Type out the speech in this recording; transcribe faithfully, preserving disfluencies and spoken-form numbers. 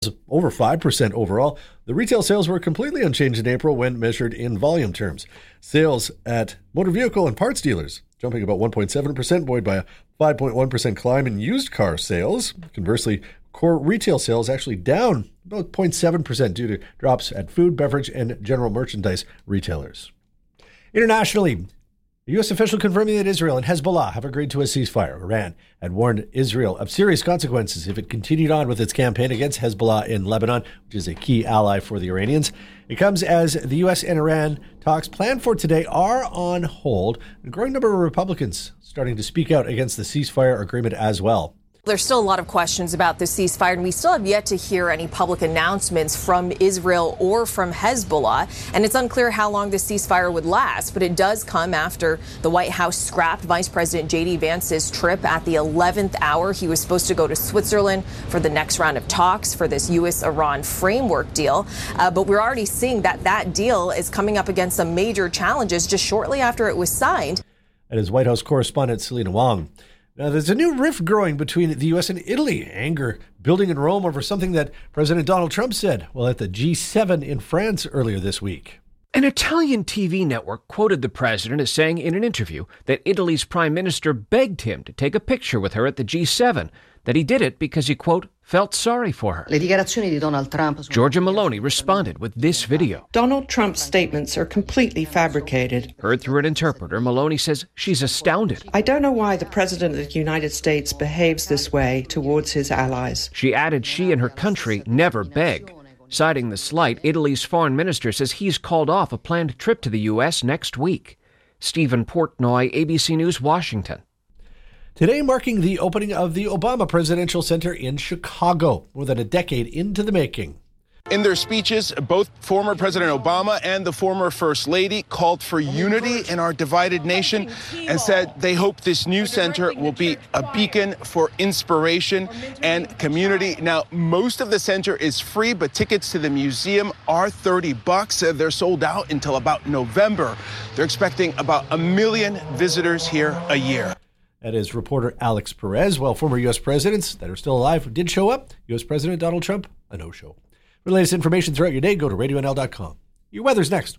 over five percent overall. The retail sales were completely unchanged in April when measured in volume terms. Sales at motor vehicle and parts dealers jumping about one point seven percent, buoyed by a five point one percent climb in used car sales. Conversely, core retail sales actually down about zero point seven percent due to drops at food, beverage, and general merchandise retailers. Internationally, a U S official confirming that Israel and Hezbollah have agreed to a ceasefire. Iran had warned Israel of serious consequences if it continued on with its campaign against Hezbollah in Lebanon, which is a key ally for the Iranians. It comes as the U S and Iran talks planned for today are on hold. A growing number of Republicans starting to speak out against the ceasefire agreement as well. There's still a lot of questions about the ceasefire, and we still have yet to hear any public announcements from Israel or from Hezbollah. And it's unclear how long the ceasefire would last, but it does come after the White House scrapped Vice President J D Vance's trip at the eleventh hour. He was supposed to go to Switzerland for the next round of talks for this U S Iran framework deal. Uh, but we're already seeing that that deal is coming up against some major challenges just shortly after it was signed. That is White House correspondent Selena Wong. Now, there's a new rift growing between the U S and Italy. Anger building in Rome over something that President Donald Trump said while at the G seven in France earlier this week. An Italian T V network quoted the president as saying in an interview that Italy's prime minister begged him to take a picture with her at the G seven, that he did it because he, quote, felt sorry for her. Giorgia Meloni responded with this video. Donald Trump's statements are completely fabricated. Heard through an interpreter, Meloni says she's astounded. I don't know why the President of the United States behaves this way towards his allies. She added she and her country never beg. Citing the slight, Italy's foreign minister says he's called off a planned trip to the U S next week. Stephen Portnoy, A B C News, Washington. Today marking the opening of the Obama Presidential Center in Chicago, more than a decade into the making. In their speeches, both former President Obama and the former First Lady called for unity in our divided nation and said they hope this new center will be a beacon for inspiration and community. Now, most of the center is free, but tickets to the museum are thirty bucks. They're sold out until about November. They're expecting about a million visitors here a year. That is reporter Alex Perez. Well, former U S presidents that are still alive did show up. U S President Donald Trump, a no-show. For the latest information throughout your day, go to radio n l dot com. Your weather's next.